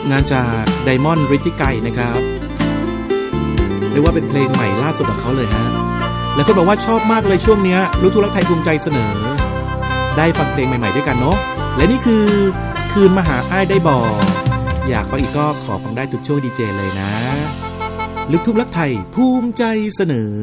งานจาก Diamond ฤทธิไกรนะครับเรียกว่าเป็นเพลงใหม่ล่าสุดของเขาเลยฮะแล้วคนบอกว่าชอบมากเลยช่วงนี้ลูกทุ่งรักไทยภูมิใจเสนอได้ฟังเพลงใหม่ๆด้วยกันเนาะและนี่คือคืนมาหาอ้ายได้บ่อยากฟังอีกก็ขอฟังได้ทุกช่วงดีเจเลยนะลูกทุ่งรักไทยภูมิใจเสนอ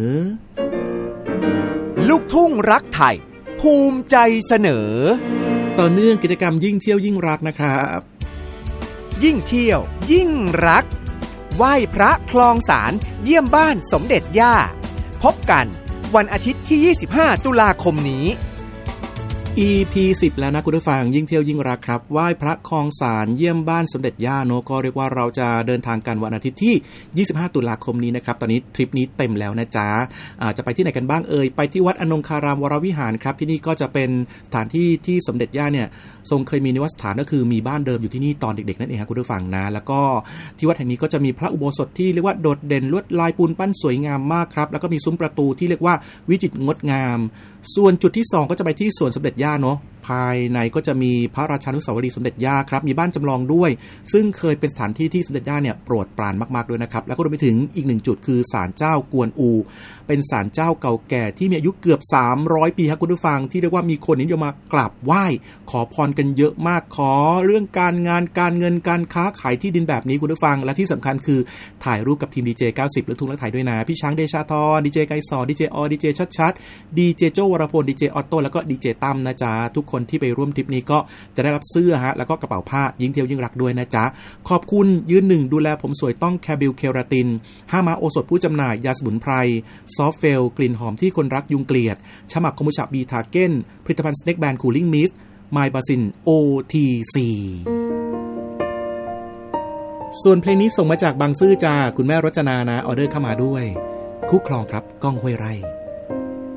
ลูกทุ่งรักไทยภูมิใจเสนอต่อเนื่องกิจกรรมยิ่งเที่ยวยิ่งรักนะครับยิ่งเที่ยวยิ่งรักไหว้พระคลองสารเยี่ยมบ้านสมเด็จย่าพบกันวันอาทิตย์ที่25ตุลาคมนี้ EP 10แล้วนะคุณผู้ฟังยิ่งเที่ยวยิ่งรักครับไหว้พระคลองสารเยี่ยมบ้านสมเด็จย่าโนก็เรียกว่าเราจะเดินทางกันวันอาทิตย์ที่25ตุลาคมนี้นะครับตอนนี้ทริปนี้เต็มแล้วนะจ๊ะจะไปที่ไหนกันบ้างไปที่วัดอนงคารามวรวิหารครับที่นี่ก็จะเป็นสถานที่ที่สมเด็จย่าเนี่ยทรงเคยมีนิวัตสถานก็คือมีบ้านเดิมอยู่ที่นี่ตอนเด็กๆนั่นเองครับคุณผู้ฟังนะแล้วก็ที่วัดแห่งนี้ก็จะมีพระอุโบสถที่เรียกว่าโดดเด่นลวดลายปูนปั้นสวยงามมากครับแล้วก็มีซุ้มประตูที่เรียกว่าวิจิตรงดงามส่วนจุดที่2ก็จะไปที่สวนสมเด็จย่าเนาะภายในก็จะมีพระราชานุสาวรีย์สมเด็จย่าครับมีบ้านจำลองด้วยซึ่งเคยเป็นสถานที่ที่สมเด็จย่าเนี่ยโปรดปรานมากๆด้วยนะครับแล้วก็รวมไปถึงอีก1จุดคือศาลเจ้ากวนอูเป็นศาลเจ้าเก่าแก่ที่มีอายุเกือบ300ปีครับคุณผู้ฟังที่เรียกว่ามีคนนิยมมากราบไหว้ขอพรกันเยอะมากขอเรื่องการงานการเงินการค้าขายที่ดินแบบนี้คุณผู้ฟังและที่สำคัญคือถ่ายรูปกับทีมดีเจ90ลูกทุ่งรักไทยด้วยนะพี่ช้างเดชาธรดีเจไกรสอนดีเจอดีเจชัดๆดีเจโจวรพลดีเจออโต้แล้วก็ดีเจตั้มนะจ๊ะทุกคนที่ไปร่วมทริปนี้ก็จะได้รับเสื้อฮะแล้วก็กระเป๋าผ้ายิ่งเที่ยวยิ่งรักด้วยนะจ๊ะขอบคุณยืนหนึ่งดูแลผมสวยต้องแคบิลเคราติน5ม้าโอสถผู้จำหน่ายยาสมุนไพรซอฟเฟลกลิ่นหอมที่คนรักยุงเกลียดฉมักคอมบูชาบีทาเก้นผลิตภัณฑ์สเน็กแบนคูลิ่งมิสต์ไมบาซิน OTC ส่วนเพลงนี้ส่งมาจากบางซื่อจ้าคุณแม่รจนานะออเดอร์เข้ามาด้วยคู่ครองครับก้องห้วยไร่